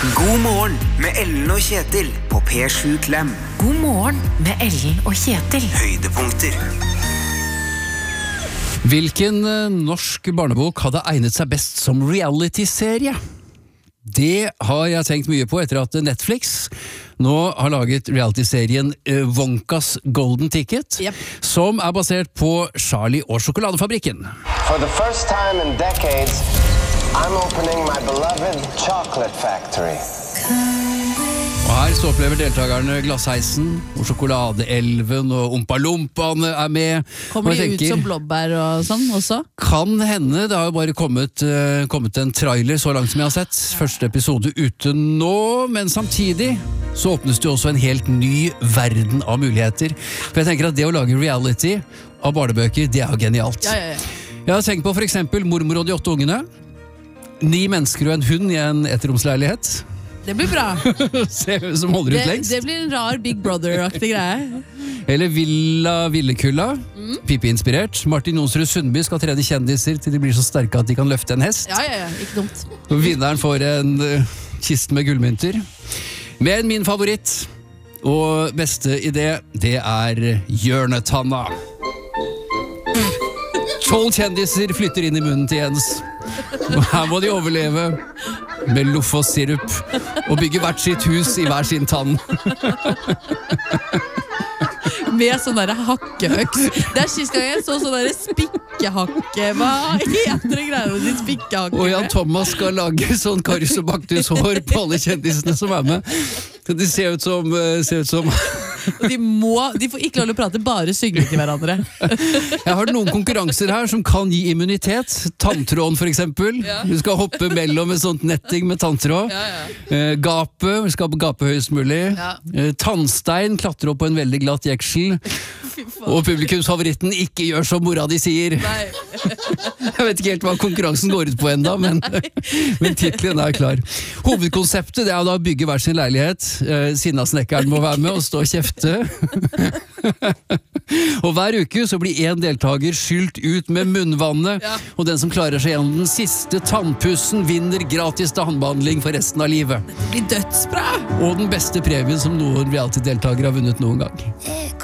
God morgen med Ellen og Kjetil på P7 Klem. God morgen med Ellen og Kjetil. Høydepunkter. Hvilken norsk barnebok hadde egnet seg best som reality-serie? Det har jeg tenkt mye på etter at Netflix nå har laget reality-serien Wonkas Golden Ticket, som er basert på Charlie og sjokoladefabrikken. For the first time in decades, I'm opening my beloved chocolate factory. Og her så opplever deltakerne glassheisen og sjokoladeelven og Oompa-Lompaene er med. Kommer de ut som blåbær og sånn også? Kan hende, det har jo bare kommet en trailer så langt som jeg har sett. Første episode ute nå, men samtidig så åpnes det også en helt ny verden av muligheter. For jeg tenker at det å lage reality av barnebøker, det er jo genialt. Ja. Jeg har tenkt på for eksempel Mormor og de 8 ungene. 9 mennesker og en hund i en etterromsleilighet. Det blir bra. Se hvem som holder ut lengst. Det blir en rar Big Brother-aktig greie. Eller Villa Villekulla, Pippi-inspirert. Martin Jonsrud Sundby skal trene kjendiser til de blir så sterke at de kan løfte en hest. Ja, ikke dumt. Og vinneren får en kiste med gullmynter. Men min favoritt og beste idé, det er Hjørnetanna. 12 kjendiser flytter inn i munnen til Jens. Her må de overleve med loff og sirup og bygge hvert sitt hus i hver sin tann. Med sånn der hakkeøks. Det er sist gang jeg så sånn der spikkehakke. Hva heter det greiene med de spikkehakke? Og Jan Thomas skal lage sånn Karius og Baktus hår på alle kjendisene som er med. De ser ut som de får ikke lov til å prate, bare synge til hverandre. Jeg har noen konkurranser her som kan gi immunitet. Tanntråden for eksempel. Du skal hoppe mellom en sånt netting med tanntråd. Gapet, vi skal gape høyest mulig. Tannstein, klatre opp på en veldig glatt jeksel. Og publikumsfavoritten ikke gjør som mora di sier. Jeg vet ikke helt hva konkurransen går ut på enda, men titlen er klar. Hovedkonseptet det er da å bygge hver sin leilighet. Sinnasnekkeren må være med og stå og kjefte. Og hver uke så blir en deltaker skylt ut med munnvannet, og den som klarer seg gjennom den siste tannpussen vinner gratis tannbehandling for resten av livet. Det blir dødsbra! Og den beste premien som noen reality-deltaker har vunnet noen gang.